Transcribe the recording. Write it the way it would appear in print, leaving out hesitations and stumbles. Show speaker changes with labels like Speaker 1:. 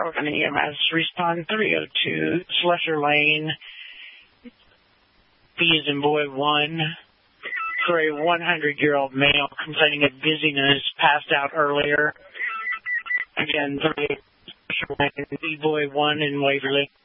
Speaker 1: Oregon EMS, respond 302, Slusher Lane, B as in boy 1, for a 100-year-old male complaining of dizziness, passed out earlier. Again, 3 Slusher Lane, B boy 1 in Waverly.